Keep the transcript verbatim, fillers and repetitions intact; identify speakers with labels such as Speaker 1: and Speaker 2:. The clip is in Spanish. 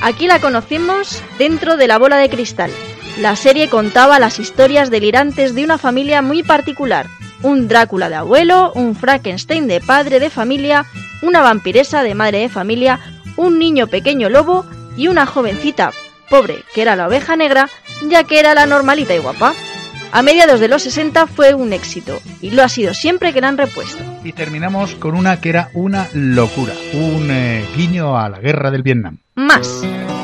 Speaker 1: Aquí la conocimos dentro de La bola de cristal. La serie contaba las historias delirantes de una familia muy particular. Un Drácula de abuelo, un Frankenstein de padre de familia, una vampiresa de madre de familia, un niño pequeño lobo y una jovencita pobre que era la oveja negra, ya que era la normalita y guapa. A mediados de los sesenta fue un éxito y lo ha sido siempre que la han repuesto.
Speaker 2: Y terminamos con una que era una locura, un eh, guiño a la guerra del Vietnam.
Speaker 1: Más.